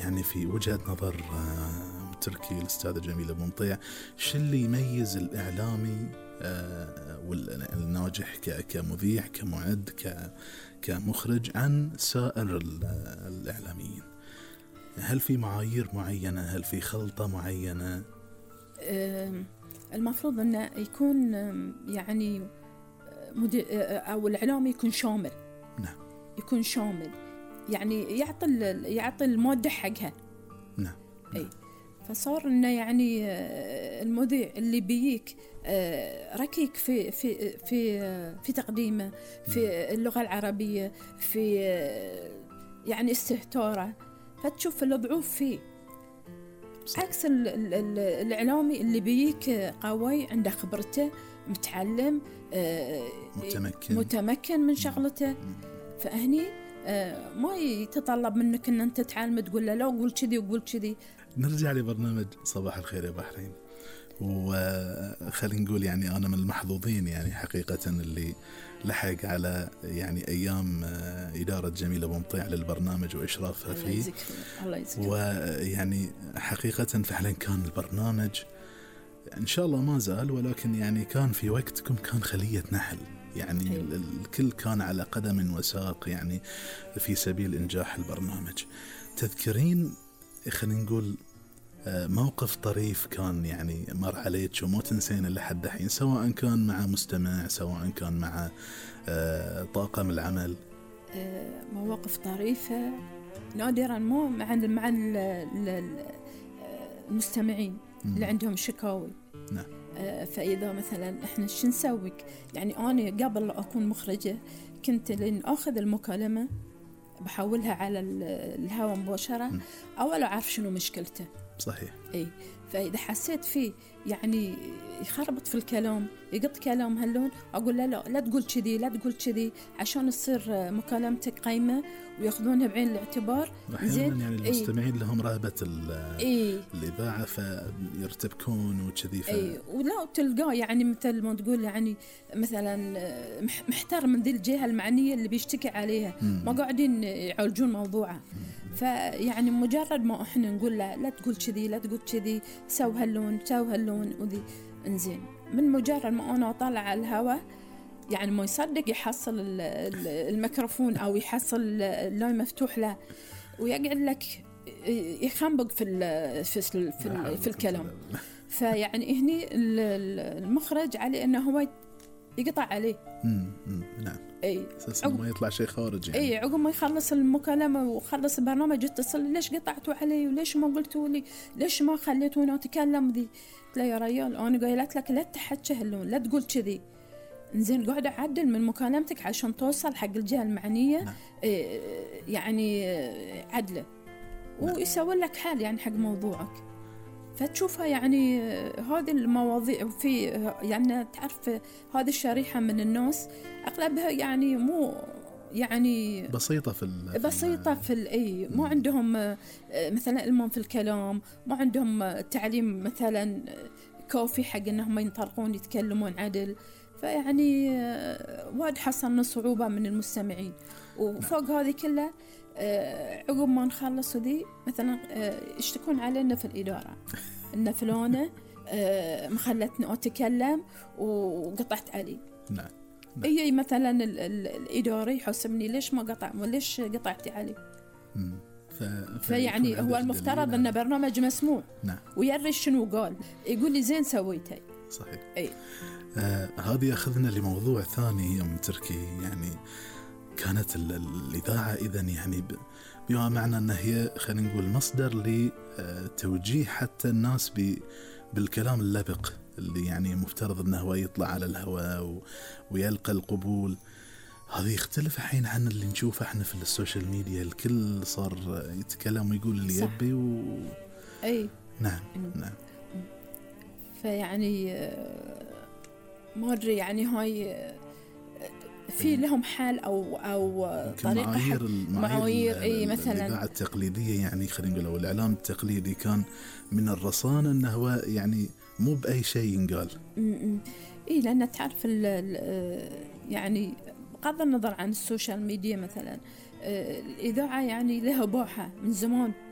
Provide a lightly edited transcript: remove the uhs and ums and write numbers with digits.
يعني في وجهة نظر تركي الأستاذة جميلة بمطيع، شو اللي يميز الإعلامي والناجح كمذيع كمعد كمخرج عن سائر الإعلاميين؟ هل في معايير معينة؟ هل في خلطة معينة؟ المفروض أنه يكون يعني أو الإعلامي يكون شامل. نعم. يكون شامل، يعني يعطي المادة حقها. نعم. أي. فصار إنه يعني المذيع اللي بيك ركيك في تقديمه، في اللغة العربية، في يعني استهتاره، فتشوف الضعوف فيه. عكس الإعلامي اللي بيك قوي، عنده خبرته، متعلم، متمكن من شغلته. فهني ما يتطلب منك ان انت تعلم تقول له لا قول كذي وقول كذي. نرجع لبرنامج صباح الخير يا بحرين، وخلينا نقول يعني أنا من المحظوظين يعني حقيقة اللي لحق على يعني أيام إدارة جميلة بمطيع للبرنامج وإشرافها فيه. الله يجزيك. ويعني حقيقة فعلا كان البرنامج إن شاء الله ما زال، ولكن يعني كان في وقتكم كان خلية نحل، يعني الكل كان على قدم وساق يعني في سبيل إنجاح البرنامج. تذكرين خلينا نقول موقف طريف كان يعني مر عليك وما تنسين لحد الحين، سواء كان مع مستمع سواء كان مع طاقم العمل؟ مواقف طريفة نادرا، مو مع المستمعين اللي عندهم شكاوي. نعم. فإذا مثلا إحنا شو نسوي؟ يعني أنا قبل أكون مخرجة كنت لين أخذ المكالمة بحولها على الهواء مباشرة، أول أعرف شنو مشكلته. صحيح. إيه. فإذا حسيت فيه يعني يخربط في الكلام، يقط كلام هاللون، أقول لا تقول كذي، لا تقول كذي، عشان تصير مكالمتك قايمة ويأخذونها بعين الاعتبار. زين. يعني المستمعين لهم رهبة الإذاعة فيرتبكون وكذي. ولا تلقاه يعني مثل ما تقول يعني مثلا محتار من ذي الجهة المعنية اللي بيشتكي عليها، ما قاعدين يعالجون موضوعه. فيعني مجرد ما احنا نقول لا تقول كذي، لا تقول كذي، سو هاللون وذي، انزين من مجرد ما انا اطلع على الهواء يعني ما يصدق يحصل الميكروفون او يحصل اللاين مفتوح له، ويقعد لك يخنبق في الكلام. فيعني هني المخرج عليه انه هو يقطع عليه. نعم. اي ما يطلع شيء خارج يعني. اي عقب ما يخلص المكالمه وخلص البرنامج يتصل، ليش قطعتوا علي وليش ما قلتوا لي، ليش ما خليتوني اتكلم ذي؟ لا يا ريال انا قايلت لك لا تحكي هاللون، لا تقول كذي. انزين قاعد اعدل من مكالمتك عشان توصل حق الجهه المعنيه. نعم. يعني عدله ويسوي لك حل يعني حق موضوعك. فتشوفها يعني هذه المواضيع في يعني تعرف هذه الشريحة من الناس أغلبها يعني مو يعني بسيطة في مو عندهم مثلا علم في الكلام، مو عندهم تعليم مثلا كافي حق إنهم ينطلقون يتكلمون عدل. فيعني وايد حصلنا صعوبة من المستمعين. وفوق هذه كلها عقب ما نخلص ذي مثلا يشتكون علينا في الإدارة إن فلانة مخلتني أتكلم وقطعت علي. نعم. أي مثلا الإداري يحسبني ليش ما قطع وليش قطعتي علي. فيعني هو المفترض أن برنامج مسموع. نعم. ويري شنو قال، يقول لي زين سويتي. صحيح. أي. هذه أخذنا لموضوع ثاني يا تركي. يعني كانت الإذاعة إذن يعني بما معنى أنها هي خلينا نقول مصدر لتوجيه حتى الناس بالكلام اللبق اللي يعني مفترض أنه هو يطلع على الهواء ويلقى القبول. هذه يختلف الحين عن اللي نشوفه احنا في السوشيال ميديا، الكل صار يتكلم ويقول اللي يبي أي. نعم. نعم. فيعني ما أدري يعني هاي في لهم حال أو طريقة معايير. أي مثلا الإذاعة التقليدية يعني خلينا نقول، أو الإعلام التقليدي كان من الرصانة أنه هو يعني مو بأي شيء ينقال. إيه لأن تعرف يعني بغض النظر عن السوشيال ميديا مثلا الإذاعة يعني لها باحة من زمان.